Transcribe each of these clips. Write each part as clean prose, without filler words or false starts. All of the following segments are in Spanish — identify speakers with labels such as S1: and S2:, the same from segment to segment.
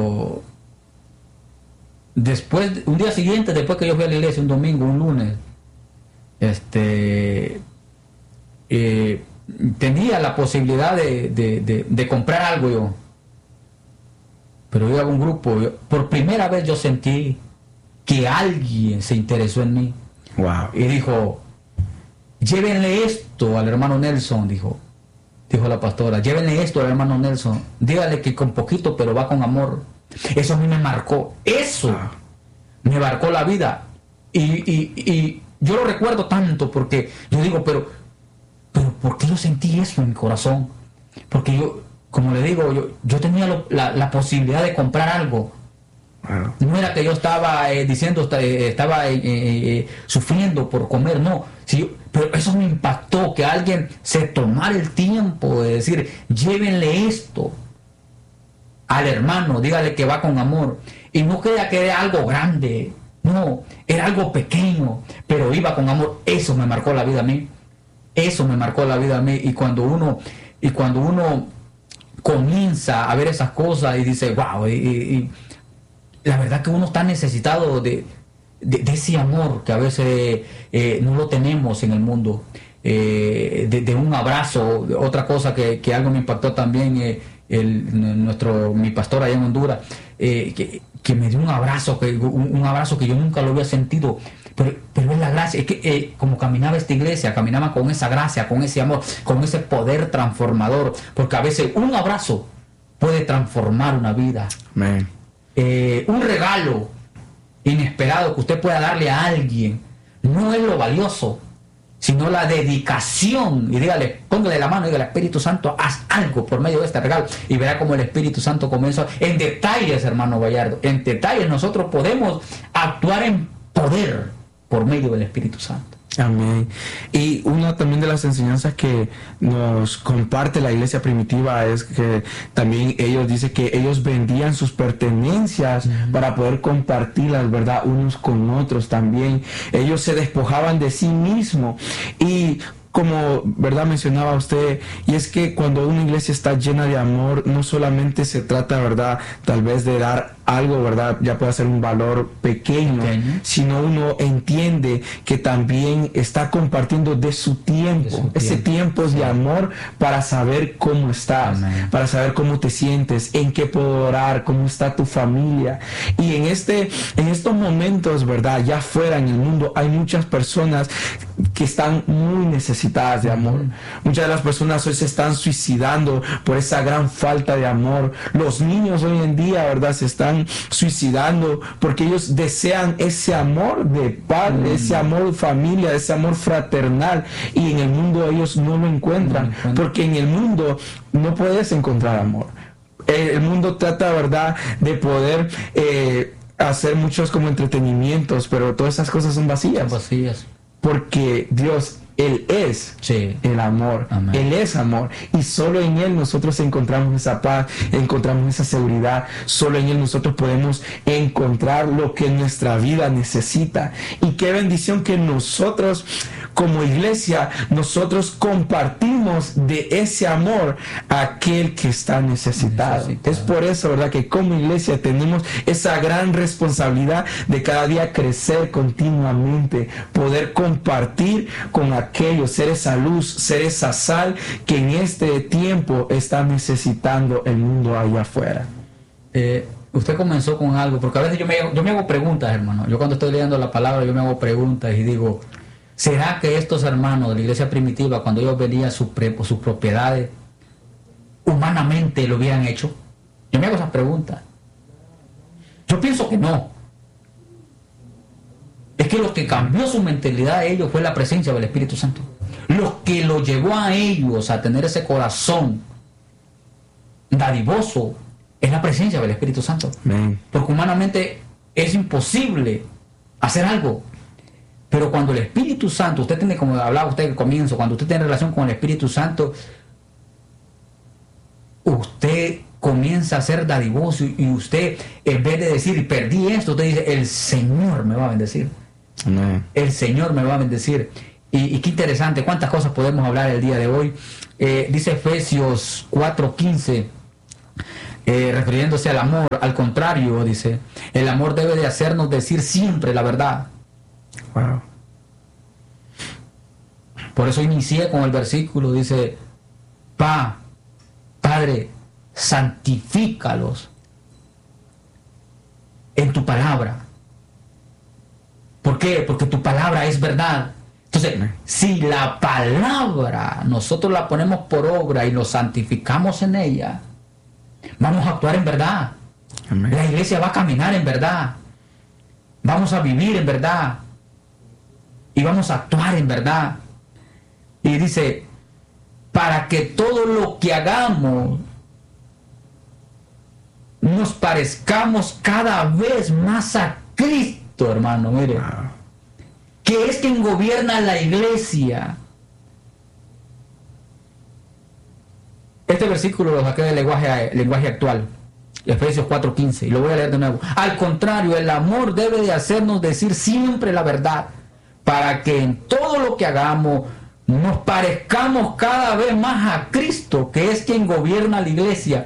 S1: después, un día siguiente, después que yo fui a la iglesia, un domingo, un lunes, tenía la posibilidad de comprar algo yo. Pero yo iba a un grupo, por primera vez yo sentí que alguien se interesó en mí.
S2: Wow.
S1: Y dijo, llévenle esto al hermano Nelson, dijo la pastora, llévenle esto al hermano Nelson, dígale que con poquito pero va con amor. Eso a mí me marcó, eso me marcó la vida. Y yo lo recuerdo tanto porque yo digo, pero ¿por qué yo sentí eso en mi corazón? Porque yo, como le digo, yo tenía la posibilidad de comprar algo.
S2: Wow.
S1: No era que yo estaba diciendo, estaba sufriendo por comer, no. Sí, pero eso me impactó, que alguien se tomara el tiempo de decir, llévenle esto al hermano, dígale que va con amor. Y no crea que era algo grande, no, era algo pequeño, pero iba con amor. Eso me marcó la vida a mí. Eso me marcó la vida a mí. Y cuando uno comienza a ver esas cosas y dice, wow, y la verdad que uno está necesitado de ese amor que a veces no lo tenemos en el mundo, de un abrazo. Otra cosa que algo me impactó también, mi pastor allá en Honduras, que me dio un abrazo que yo nunca lo había sentido, pero es la gracia. Es que como caminaba esta iglesia, caminaba con esa gracia, con ese amor, con ese poder transformador, porque a veces un abrazo puede transformar una vida.
S2: Man.
S1: Un regalo inesperado que usted pueda darle a alguien no es lo valioso, sino la dedicación. Y dígale, póngale la mano y dígale, Espíritu Santo, haz algo por medio de este regalo, y verá cómo el Espíritu Santo comienza en detalles, hermano Gallardo, en detalles. Nosotros podemos actuar en poder por medio del Espíritu Santo.
S2: Amén. Y una también de las enseñanzas que nos comparte la iglesia primitiva es que también ellos dicen que ellos vendían sus pertenencias para poder compartirlas, ¿verdad?, unos con otros también. Ellos se despojaban de sí mismos. Y como, ¿verdad?, mencionaba usted, y es que cuando una iglesia está llena de amor, no solamente se trata, ¿verdad?, tal vez de dar algo, ¿verdad?, ya puede ser un valor pequeño, sino uno entiende que también está compartiendo de su tiempo. Ese tiempo es de amor para saber cómo estás, para saber cómo te sientes, en qué puedo orar, cómo está tu familia. Y en estos momentos, ¿verdad?, ya afuera en el mundo hay muchas personas que están muy necesitadas de amor. Muchas de las personas hoy se están suicidando por esa gran falta de amor. Los niños hoy en día, ¿verdad?, se están suicidando porque ellos desean ese amor de padre, ese amor de familia, ese amor fraternal, y en el mundo ellos no lo encuentran, porque en el mundo no puedes encontrar amor. El mundo trata, ¿verdad?, de poder hacer muchos como entretenimientos, pero todas esas cosas son vacías.
S1: Son vacías.
S2: Porque Dios, Él es el amor. Amén. Él es amor. Y solo en Él nosotros encontramos esa paz, encontramos esa seguridad. Solo en Él nosotros podemos encontrar lo que nuestra vida necesita. Y qué bendición que nosotros, como iglesia, nosotros compartimos de ese amor a aquel que está necesitado. Es por eso, ¿verdad?, que como iglesia tenemos esa gran responsabilidad de cada día crecer continuamente, poder compartir con aquellos, ser esa luz, ser esa sal que en este tiempo está necesitando el mundo allá afuera.
S1: Usted comenzó con algo, porque a veces yo me hago preguntas, hermano. Yo cuando estoy leyendo la palabra, yo me hago preguntas y digo, ¿será que estos hermanos de la iglesia primitiva, cuando ellos vendían sus propiedades, humanamente lo hubieran hecho? Yo me hago esas preguntas. Yo pienso que no. Es que lo que cambió su mentalidad a ellos fue la presencia del Espíritu Santo. Lo que lo llevó a ellos a tener ese corazón dadivoso es la presencia del Espíritu Santo. Amén. Porque humanamente es imposible hacer algo. Pero cuando el Espíritu Santo, usted tiene, como hablaba usted al comienzo, cuando usted tiene relación con el Espíritu Santo, usted comienza a ser dadivoso, y usted, en vez de decir, perdí esto, usted dice, el Señor me va a bendecir. Amén. El Señor me va a bendecir. Y qué interesante, cuántas cosas podemos hablar el día de hoy. Dice Efesios 4:15, refiriéndose al amor. Al contrario, dice, el amor debe de hacernos decir siempre la verdad.
S2: Wow.
S1: Por eso inicié con el versículo, dice, Padre, santifícalos en tu palabra. ¿Por qué? Porque tu palabra es verdad. Entonces, si la palabra nosotros la ponemos por obra y nos santificamos en ella, vamos a actuar en verdad.
S2: Amén.
S1: La iglesia va a caminar en verdad. Vamos a vivir en verdad. Y vamos a actuar en verdad. Y dice, para que todo lo que hagamos nos parezcamos cada vez más a Cristo, hermano, mire.
S2: Wow.
S1: Que es quien gobierna la iglesia. Este versículo lo saqué del lenguaje actual, Efesios 4:15, y lo voy a leer de nuevo. Al contrario, el amor debe de hacernos decir siempre la verdad, para que en todo lo que hagamos nos parezcamos cada vez más a Cristo, que es quien gobierna la iglesia.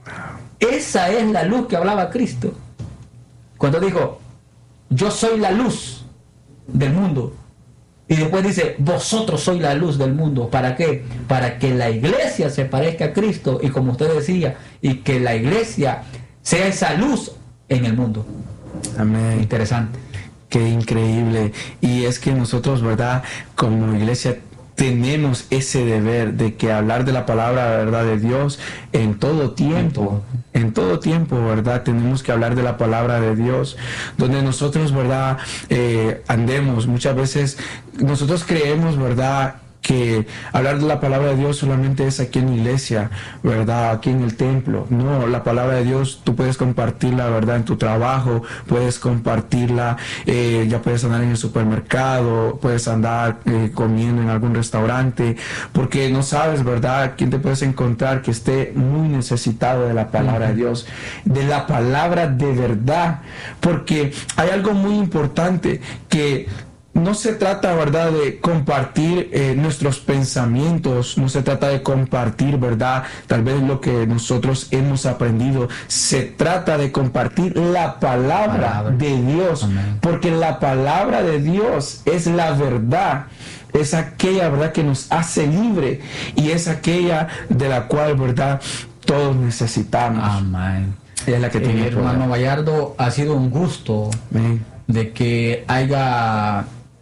S1: Esa es la luz que hablaba Cristo cuando dijo, yo soy la luz del mundo. Y después dice, vosotros sois la luz del mundo. ¿Para qué? Para que la iglesia se parezca a Cristo, y como usted decía, y que la iglesia sea esa luz en el mundo.
S2: Amén.
S1: Interesante.
S2: Qué increíble. Y es que nosotros, ¿verdad?, como iglesia tenemos ese deber de que hablar de la palabra, ¿verdad?, de Dios en todo tiempo. En todo tiempo, ¿verdad? Tenemos que hablar de la palabra de Dios, donde nosotros, ¿verdad?, andemos. Muchas veces nosotros creemos, ¿verdad?, que hablar de la palabra de Dios solamente es aquí en la iglesia, ¿verdad?, aquí en el templo. No, la palabra de Dios tú puedes compartirla, ¿verdad?, en tu trabajo, puedes compartirla, ya puedes andar en el supermercado, puedes andar comiendo en algún restaurante, porque no sabes, ¿verdad?, quién te puedes encontrar que esté muy necesitado de la palabra de Dios, de la palabra de verdad, porque hay algo muy importante que no se trata, ¿verdad?, de compartir nuestros pensamientos, no se trata de compartir, ¿verdad?, tal vez lo que nosotros hemos aprendido. Se trata de compartir la palabra de Dios.
S1: Amén.
S2: Porque la palabra de Dios es la verdad. Es aquella, ¿verdad?, que nos hace libre, y es aquella de la cual, ¿verdad?, todos necesitamos.
S1: Amén.
S2: Es la que tiene
S1: hermano
S2: poder.
S1: Bayardo, ha sido un gusto
S2: Amén.
S1: de que haya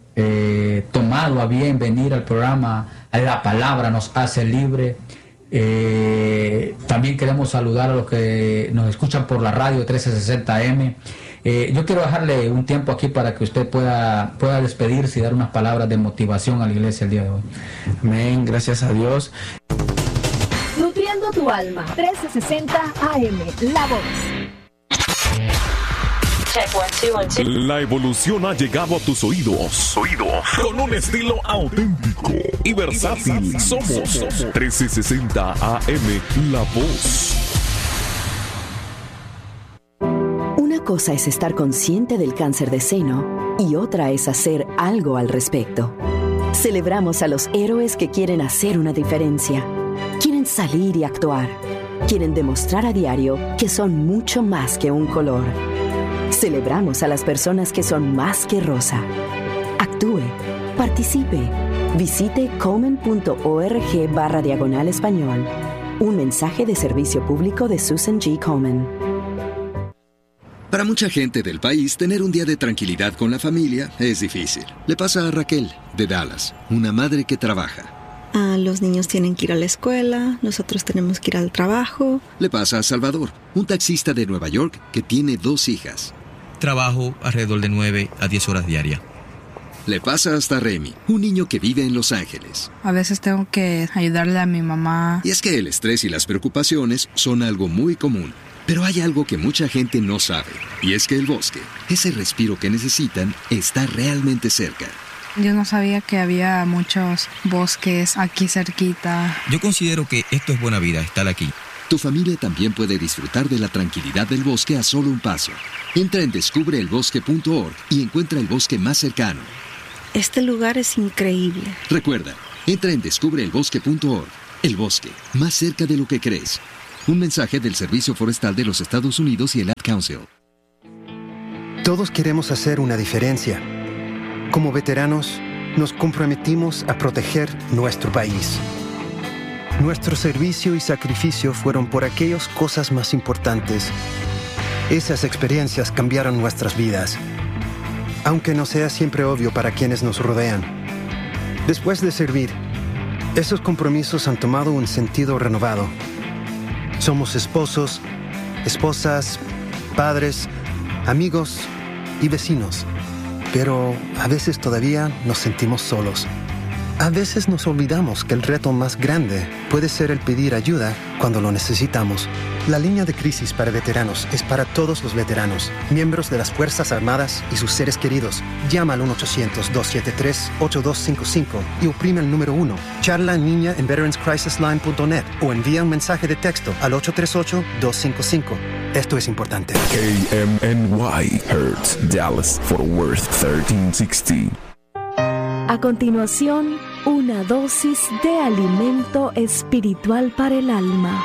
S1: tomado a bien venir al programa. La palabra nos hace libre. También queremos saludar a los que nos escuchan por la radio 1360M. Yo quiero dejarle un tiempo aquí para que usted pueda despedirse y dar unas palabras de motivación a la iglesia el día de hoy.
S2: Amén, gracias a Dios.
S3: Nutriendo tu alma, 1360 AM, La Voz.
S4: Check 1, 2, 1, 2.
S5: La evolución ha llegado a tus oídos. Con un estilo auténtico y versátil. Somos 1360 AM, La Voz.
S6: Una cosa es estar consciente del cáncer de seno y otra es hacer algo al respecto. Celebramos a los héroes que quieren hacer una diferencia. Quieren salir y actuar. Quieren demostrar a diario que son mucho más que un color. Celebramos a las personas que son más que rosa. Actúe, participe, visite komen.org/español. Un mensaje de servicio público de Susan G. Komen.
S7: Para mucha gente del país, tener un día de tranquilidad con la familia es difícil. Le pasa a Raquel, de Dallas, una madre que trabaja.
S8: Los niños tienen que ir a la escuela, nosotros tenemos que ir al trabajo.
S7: Le pasa a Salvador, un taxista de Nueva York que tiene 2 hijas.
S9: Trabajo alrededor de 9 a 10 horas diarias.
S7: Le pasa hasta a Remy, un niño que vive en Los Ángeles.
S10: A veces tengo que ayudarle a mi mamá.
S7: Y es que el estrés y las preocupaciones son algo muy común. Pero hay algo que mucha gente no sabe, y es que el bosque, ese respiro que necesitan, está realmente cerca.
S10: Yo no sabía que había muchos bosques aquí cerquita.
S9: Yo considero que esto es buena vida, estar aquí.
S7: Tu familia también puede disfrutar de la tranquilidad del bosque a solo un paso. Entra en descubreelbosque.org y encuentra el bosque más cercano.
S8: Este lugar es increíble.
S7: Recuerda, entra en descubreelbosque.org. El bosque, más cerca de lo que crees. Un mensaje del Servicio Forestal de los Estados Unidos y el Ad Council.
S11: Todos queremos hacer una diferencia. Como veteranos, nos comprometimos a proteger nuestro país. Nuestro servicio y sacrificio fueron por aquellas cosas más importantes. Esas experiencias cambiaron nuestras vidas, aunque no sea siempre obvio para quienes nos rodean. Después de servir, esos compromisos han tomado un sentido renovado. Somos esposos, esposas, padres, amigos y vecinos, pero a veces todavía nos sentimos solos. A veces nos olvidamos que el reto más grande puede ser el pedir ayuda cuando lo necesitamos. La línea de crisis para veteranos es para todos los veteranos, miembros de las Fuerzas Armadas y sus seres queridos. Llama al 1-800-273-8255 y oprime el número 1. Charla en línea en veteranscrisisline.net o envía un mensaje de texto al 838-255. Esto es importante.
S5: KMNY, Hertz, Dallas, Fort Worth, 1360.
S3: A continuación, una dosis de alimento espiritual para el alma.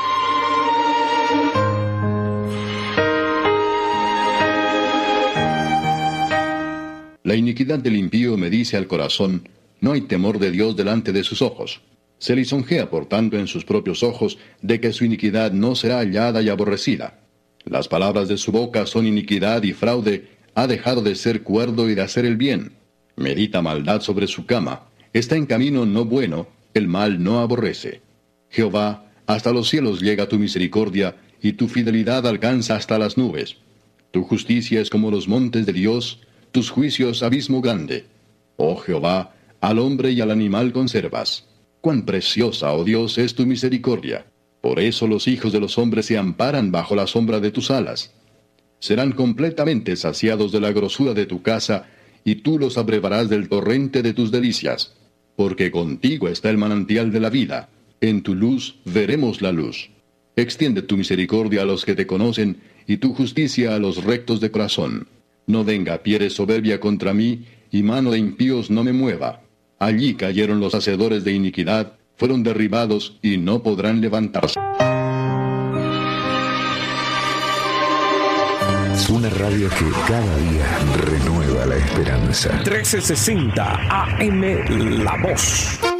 S12: La iniquidad del impío me dice al corazón, no hay temor de Dios delante de sus ojos. Se lisonjea, por tanto, en sus propios ojos, de que su iniquidad no será hallada y aborrecida. Las palabras de su boca son iniquidad y fraude, ha dejado de ser cuerdo y de hacer el bien. Medita maldad sobre su cama, está en camino no bueno, el mal no aborrece. Jehová, hasta los cielos llega tu misericordia, y tu fidelidad alcanza hasta las nubes. Tu justicia es como los montes de Dios, tus juicios abismo grande. Oh Jehová, al hombre y al animal conservas. Cuán preciosa, oh Dios, es tu misericordia. Por eso los hijos de los hombres se amparan bajo la sombra de tus alas. Serán completamente saciados de la grosura de tu casa, y tú los abrevarás del torrente de tus delicias. Porque contigo está el manantial de la vida. En tu luz veremos la luz. Extiende tu misericordia a los que te conocen, y tu justicia a los rectos de corazón. No venga pie de soberbia contra mí, y mano de impíos no me mueva. Allí cayeron los hacedores de iniquidad, fueron derribados y no podrán levantarse.
S13: Una radio que cada día renueva la esperanza.
S5: 1360 AM La Voz.